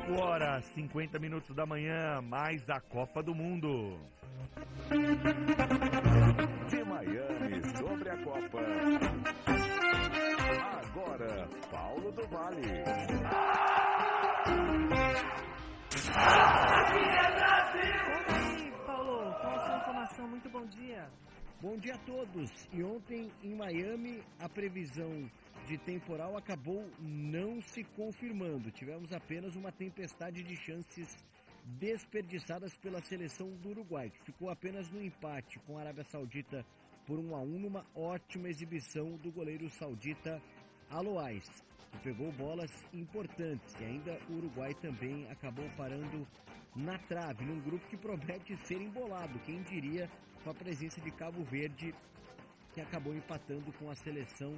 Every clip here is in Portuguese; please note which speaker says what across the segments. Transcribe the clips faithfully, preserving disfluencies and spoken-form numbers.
Speaker 1: cinco horas, cinquenta minutos da manhã, mais a Copa do Mundo.
Speaker 2: De Miami sobre a Copa. Agora, Paulo do Vale.
Speaker 3: Oi, Paulo, qual a sua informação? Muito bom dia.
Speaker 4: Bom dia a todos. E ontem em Miami a previsão de temporal acabou não se confirmando. Tivemos apenas uma tempestade de chances desperdiçadas pela seleção do Uruguai, que ficou apenas no empate com a Arábia Saudita por um a um numa ótima exibição do goleiro saudita Aloais, que pegou bolas importantes. E ainda o Uruguai também acabou parando na trave, num grupo que promete ser embolado, quem diria, com a presença de Cabo Verde, que acabou empatando com a seleção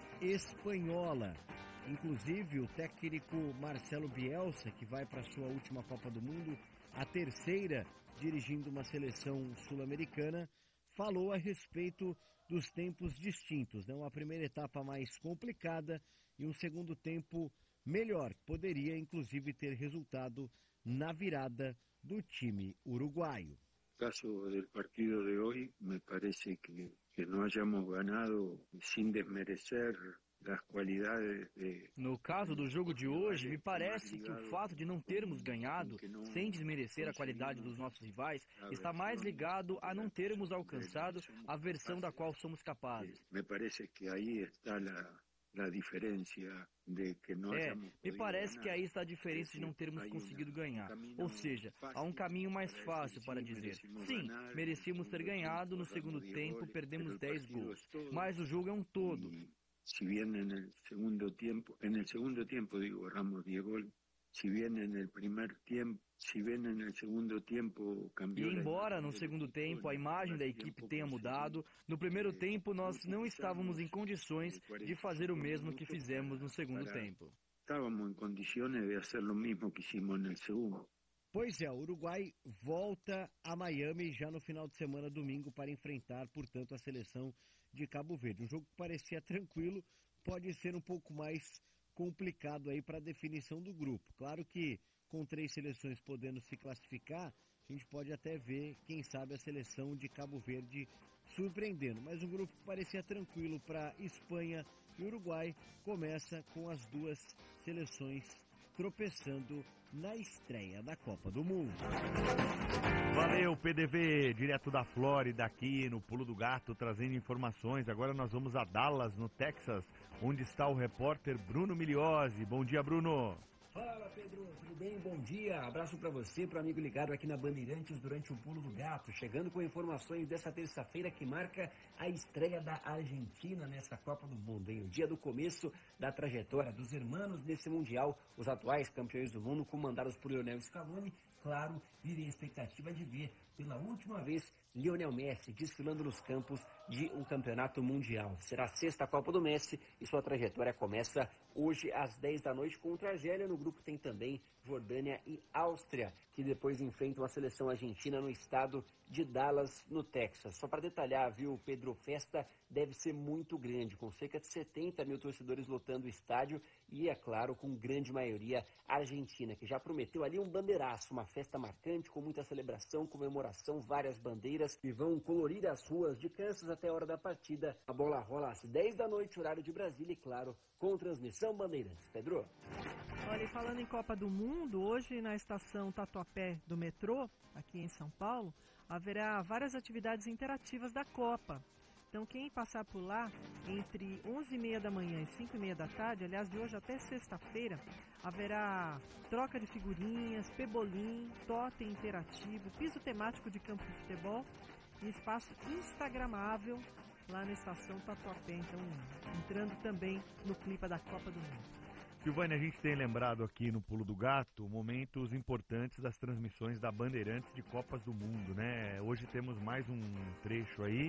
Speaker 4: espanhola. Inclusive o técnico Marcelo Bielsa, que vai para a sua última Copa do Mundo, a terceira dirigindo uma seleção sul-americana, falou a respeito dos tempos distintos, né? Uma primeira etapa mais complicada e um segundo tempo melhor, que poderia inclusive ter resultado na virada do time uruguaio.
Speaker 5: No caso do partido de hoje, me parece que, que não hayamos ganado sem desmerecer as qualidades de...
Speaker 6: No caso do jogo de hoje, me parece que o fato de não termos ganhado, sem desmerecer a qualidade dos nossos rivais, está mais ligado a não termos alcançado a versão da qual somos capazes.
Speaker 5: Me parece que aí está a diferença de que nós
Speaker 6: É, me parece que aí está a diferença de não termos conseguido ganhar. Ou seja, há um caminho mais fácil para dizer: sim, merecíamos ter ganhado, no segundo tempo perdemos dez gols. Mas o jogo é um todo.
Speaker 5: Si bien en el segundo tiempo, en el segundo tiempo digo, erramos diez goles, si bien en el primer tiempo, si bien en el segundo tiempo cambió.
Speaker 6: E embora no segundo tempo a imagem da equipe tenha mudado, no primeiro tempo nós não estávamos em condições de fazer o mesmo que fizemos no segundo tempo.
Speaker 5: Estávamos em condições de fazer o mesmo que fizemos no segundo.
Speaker 4: Pois é, o Uruguai volta a Miami já no final de semana, domingo, para enfrentar, portanto, a seleção de Cabo Verde. Um jogo que parecia tranquilo, pode ser um pouco mais complicado aí para a definição do grupo. Claro que com três seleções podendo se classificar, a gente pode até ver, quem sabe, a seleção de Cabo Verde surpreendendo. Mas um grupo que parecia tranquilo para Espanha e Uruguai começa com as duas seleções tropeçando na estreia da Copa do Mundo.
Speaker 1: Valeu, P D V, direto da Flórida, aqui no Pulo do Gato, trazendo informações. Agora nós vamos a Dallas, no Texas, onde está o repórter Bruno Migliozzi. Bom dia, Bruno.
Speaker 7: Fala, Pedro, tudo bem? Bom dia. Abraço para você, para o amigo ligado aqui na Bandeirantes durante o Pulo do Gato, chegando com informações dessa terça-feira que marca a estreia da Argentina nessa Copa do Mundo, hein? O dia do começo da trajetória dos hermanos nesse Mundial, os atuais campeões do mundo, comandados por Lionel Scaloni. Claro, vivem a expectativa de ver pela última vez Lionel Messi desfilando nos campos de um campeonato mundial. Será a sexta Copa do Messi e sua trajetória começa hoje às dez da noite contra a Argélia. No grupo tem também Jordânia e Áustria, que depois enfrentam a seleção argentina no estado de Dallas, no Texas. Só para detalhar, viu, Pedro, festa deve ser muito grande, com cerca de setenta mil torcedores lotando o estádio e, é claro, com grande maioria argentina, que já prometeu ali um bandeiraço, uma festa marcante com muita celebração, comemoração, várias bandeiras que vão colorir as ruas de Kansas até a hora da partida. A bola rola às dez da noite, horário de Brasília, e claro, com transmissão Bandeirantes. Pedro?
Speaker 3: Olha, e falando em Copa do Mundo, hoje na estação Tatuapé do metrô, aqui em São Paulo, haverá várias atividades interativas da Copa. Então quem passar por lá entre onze e meia da manhã e cinco e meia da tarde, aliás, de hoje até sexta-feira, haverá troca de figurinhas, pebolim, totem interativo, piso temático de campo de futebol e espaço instagramável lá na estação Tatuapé. Então, entrando também no clima da Copa do Mundo.
Speaker 1: Silvânia, a gente tem lembrado aqui no Pulo do Gato momentos importantes das transmissões da Bandeirantes de Copas do Mundo, né? Hoje temos mais um trecho aí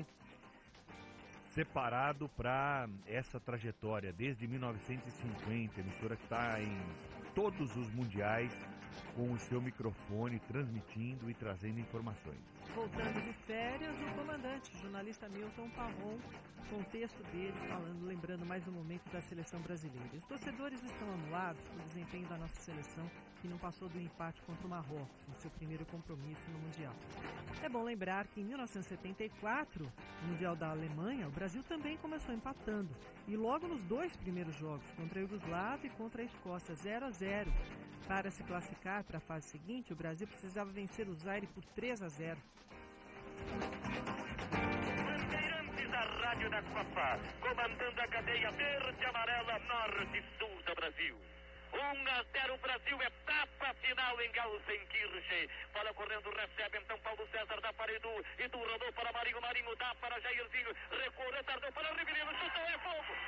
Speaker 1: separado para essa trajetória desde mil novecentos e cinquenta, emissora que está em todos os mundiais com o seu microfone transmitindo e trazendo informações.
Speaker 3: Voltando de férias, o comandante, o jornalista Milton Parron, com o texto dele falando, lembrando mais um momento da seleção brasileira. Os torcedores estão anulados com o desempenho da nossa seleção que não passou do empate contra o Marrocos no seu primeiro compromisso no Mundial. É bom lembrar que em mil novecentos e setenta e quatro, no Mundial da Alemanha, o Brasil também começou empatando. E logo nos dois primeiros jogos, contra a Iugoslávia e contra a Escócia, zero a zero. Para se classificar para a fase seguinte, o Brasil precisava vencer o Zaire por três a zero.
Speaker 8: Bandeirantes da Rádio da Copa, comandando a cadeia verde, amarela, norte e sul do Brasil. um a zero Brasil, etapa final em Gelsenkirchen. Bola correndo, recebe então Paulo César, dá para Edu, Edu rodou para Marinho, Marinho dá para Jairzinho, recuou, retardou para Rivelino, chutou, é fogo.